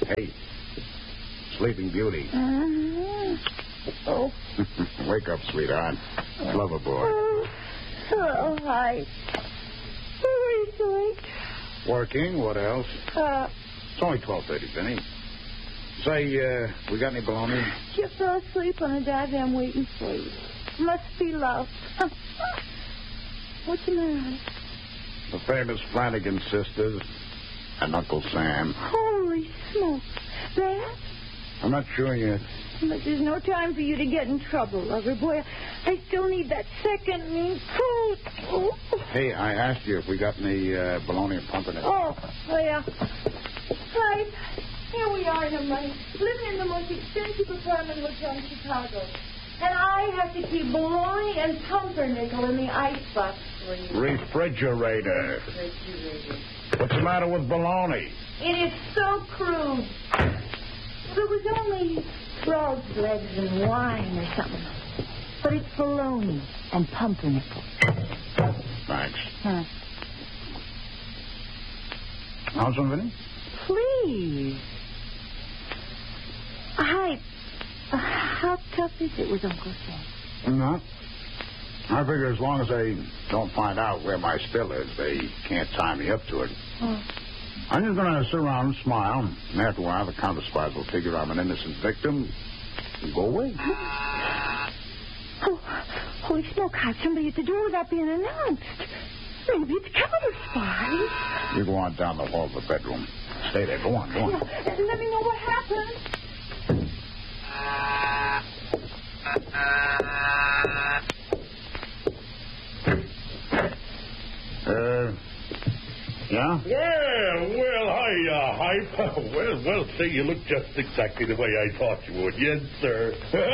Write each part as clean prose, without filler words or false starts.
Hey, Sleeping Beauty. Oh. Wake up, sweetheart. Lover boy. Oh, hi. Where are you going? Working. What else? It's only 12:30, Benny. Say, we got any bologna? You fell asleep on a dive. I'm waiting for you. Must be love. What's the matter? The famous Flanagan sisters and Uncle Sam. Holy smoke. That? I'm not sure yet. But there's no time for you to get in trouble, lover boy. I still need that second mean fruit. Oh. Hey, I asked you if we got any bologna and pumpernickel. Oh, yeah. Right. Here we are in the money, living in the most expensive apartment hotel in Chicago. And I have to keep bologna and pumpernickel in the icebox for you. Refrigerator. What's the matter with bologna? It is so crude. If it was only frog's legs and wine or something. But it's bologna and pumpernickel. Thanks. Huh. How's one, Vinny? Please. Hi. How tough is it with Uncle Sam? No. I figure as long as they don't find out where my spill is, they can't tie me up to it. Oh. I'm just going to sit around and smile, and after a while, the counter spies will figure I'm an innocent victim and go away. Oh, holy smoke, Hot. Somebody at the door without being announced. Maybe it's counter spies. You go on down the hall to the bedroom. Stay there. Go on. Yeah, let me know what happened. Yeah? Yeah, well, hiya, Hype. Well, say, you look just exactly the way I thought you would. Yes, sir.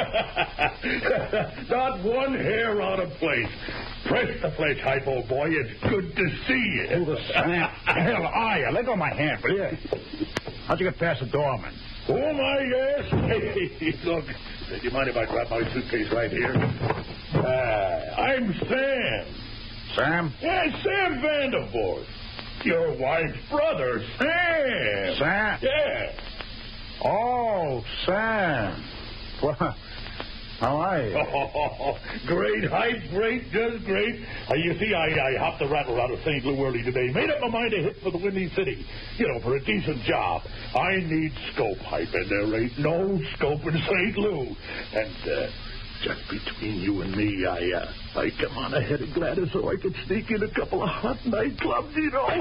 Not one hair out of place. Press the flesh, Hype, old boy. It's good to see you. Who the hell are you? Let go of my hand, will you? How'd you get past the doorman? Oh, my, yes. Hey, look, do you mind if I drop my suitcase right here? I'm Sam. Sam? Yeah, Sam Vandervoort. Your wife's brother, Sam. Sam? Yeah. Oh, Sam. Well, how are you? Oh, great, Hype, great, just great. You see, I hopped the rattle out of St. Louis early today. Made up my mind to hit for the Windy City. You know, for a decent job. I need scope, Hype, and there ain't no scope in St. Louis. And, just between you and me, I come on ahead of Gladys so I could sneak in a couple of hot nightclubs, you know.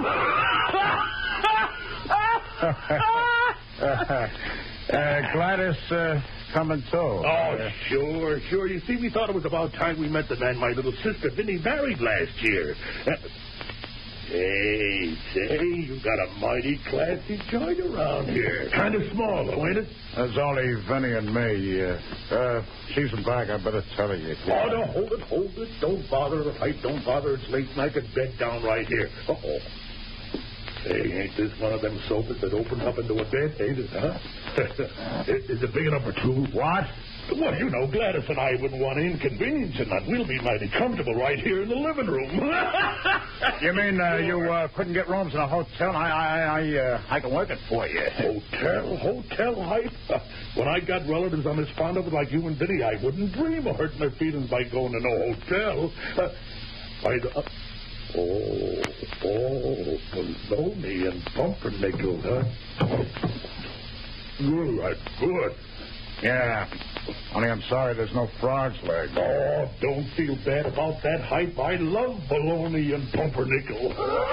Gladys coming too. Oh, sure. You see, we thought it was about time we met the man my little sister Vinny married last year. Hey, say, you got a mighty classy joint around here. Kind of small, though, ain't it? There's only Vinny and me. She's back. I better tell you. Oh, no, hold it. Don't bother, Hype. Don't bother. It's late and I could bed down right here. Uh-oh. Hey, ain't this one of them sofas that opens up into a bed, ain't it, huh? Is it big enough for two? What? Well, you know, Gladys and I wouldn't want to inconvenience and that. We'll be mighty comfortable right here in the living room. You mean you couldn't get rooms in a hotel? I can work it for you. Hotel Hype? When I got relatives I'm as fond of it like you and Vinny, I wouldn't dream of hurting their feelings by going to no hotel. Bologna and pumpernickel, huh? Good. Yeah. Only I'm sorry there's no frog's leg. Oh, don't feel bad about that, Hype. I love bologna and pumpernickel.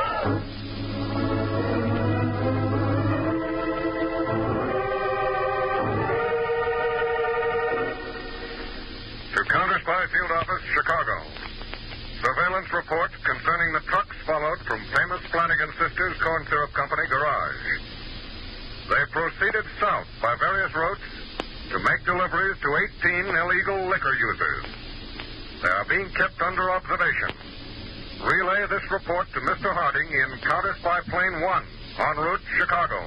To Counter Spy Field Office, Chicago. Surveillance report concerning the trucks followed from famous Flanagan Sisters Corn Syrup Company garage. They proceeded south by various routes to make deliveries to 18 illegal liquor users. They are being kept under observation. Relay this report to Mr. Harding in Counter Spy Plane 1 en route Chicago.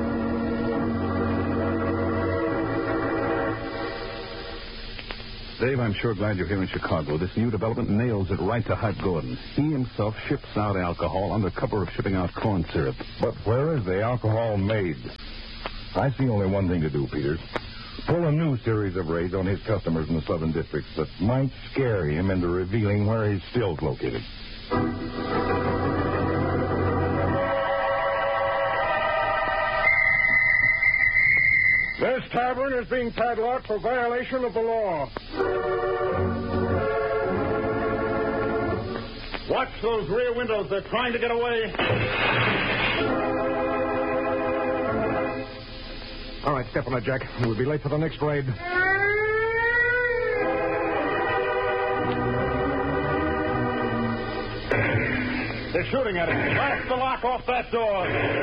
Steve Dave, I'm sure glad you're here in Chicago. This new development nails it right to Hype Gordon. He himself ships out alcohol under cover of shipping out corn syrup. But where is the alcohol made? I see only one thing to do, Peters. Pull a new series of raids on his customers in the southern districts that might scare him into revealing where his still's located. This tavern is being padlocked for violation of the law. Watch those rear windows. They're trying to get away. All right, step on it, Jack. We'll be late for the next raid. They're shooting at him. Blast the lock off that door.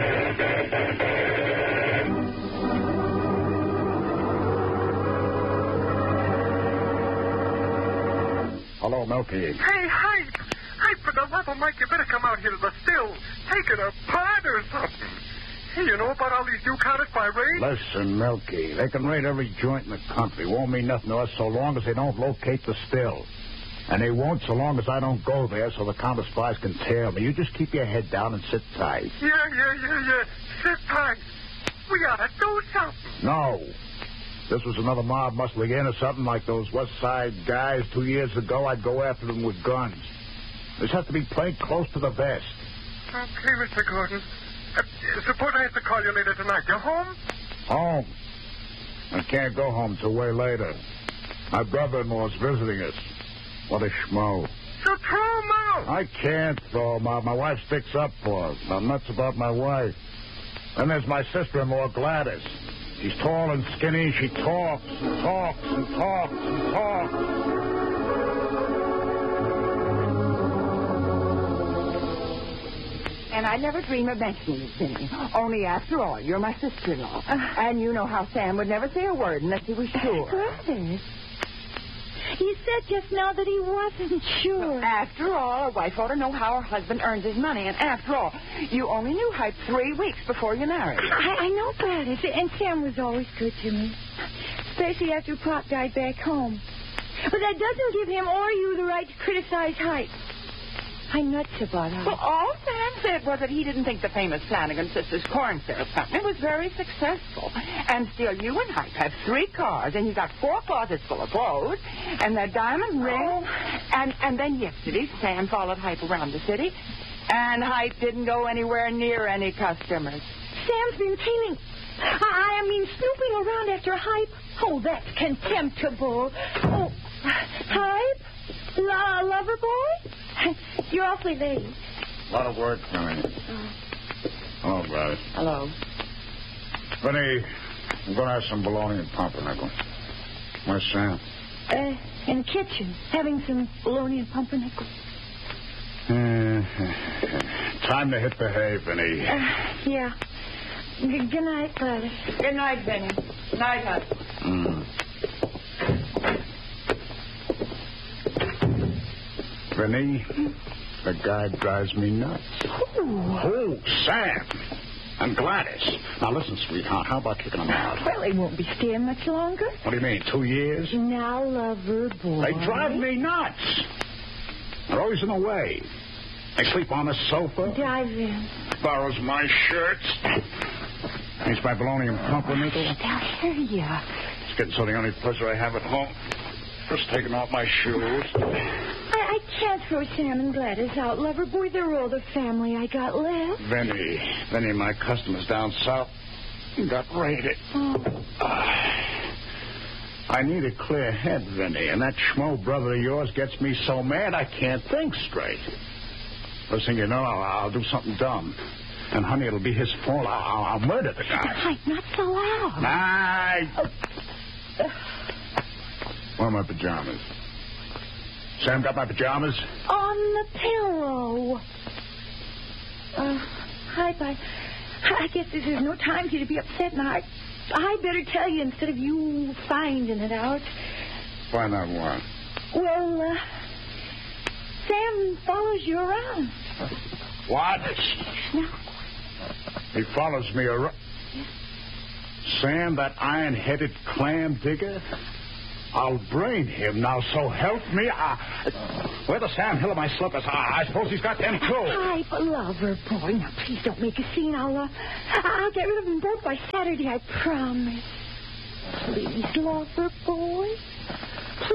Hello, Milky. Hey, Hype! Hype, for the love of Mike, you better come out here to the still. Take it apart or something. Hey, you know about all these new counters by raid? Listen, Milky, they can raid every joint in the country. Won't mean nothing to us so long as they don't locate the still. And they won't so long as I don't go there so the counter spies can tail me. You just keep your head down and sit tight. Yeah. Sit tight. We ought to do something. No. This was another mob muscling in or something like those West Side guys 2 years ago. I'd go after them with guns. This has to be played close to the vest. Okay, Mr. Gordon. Suppose I have to call you later tonight. You home? Home? I can't go home till way later. My brother-in-law's visiting us. What a schmo. So throw him out. I can't throw him out. My wife sticks up for us. I'm nuts about my wife. Then there's my sister-in-law, Gladys. She's tall and skinny. She talks and talks and talks and talks. And I never dream of mentioning it, Vinny. Only, after all, you're my sister-in-law. And you know how Sam would never say a word unless he was sure. Gladys, he said just now that he wasn't sure. After all, a wife ought to know how her husband earns his money. And after all, you only knew Hype 3 weeks before you married. I know, Gladys, and Sam was always good to me, especially after Pop died back home. But that doesn't give him or you the right to criticize Hype. I'm nuts about Hype. Well, all Sam said was that he didn't think the famous Flanagan Sisters Corn Syrup Company was very successful. And still, you and Hype have 3 cars, and you got 4 closets full of clothes, and that diamond ring. And then yesterday, Sam followed Hype around the city, and Hype didn't go anywhere near any customers. Sam's been painting. I mean, snooping around after Hype. Oh, that's contemptible. Oh, Hype? Lover boy? You're awfully late. A lot of work coming. Hello, Gladys. Hello. Vinny, I'm going to have some bologna and pumpernickel. Where's Sam? In the kitchen, having some bologna and pumpernickel. Time to hit the hay, Vinny. Yeah. Good night, Gladys. Good night, Vinny. Night, Hype. Vinny, the guy drives me nuts. Who? Sam. And Gladys. Now, listen, sweetheart, how about kicking them out? Well, they won't be staying much longer. What do you mean, 2 years? Now, lover boy. They drive me nuts. They're always in the way. They sleep on the sofa. Dive in. Borrows my shirts. Here's my bologna and pumpernickel. I'll hear ya. It's getting so the only pleasure I have at home. First taking off my shoes. I can't throw Sam and Gladys out, lover boy. They're all the family I got left. Vinny, my customers down south got raided. I need a clear head, Vinny, and that schmo brother of yours gets me so mad I can't think straight. First thing you know, I'll do something dumb. And, honey, it'll be his fault. I'll murder the guy. Hype, not so loud. Where are my pajamas? Sam got my pajamas? On the pillow. Hype, I guess this is no time for you to be upset, and I better tell you instead of you finding it out. Find out what? Well, Sam follows you around. What? No. He follows me around. Sam, that iron-headed clam digger? I'll brain him now, so help me. Where the Sam Hill of my slippers? I suppose he's got them, too. Pipe, lover boy. Now, please don't make a scene. I'll get rid of them both by Saturday, I promise. Please, lover boy.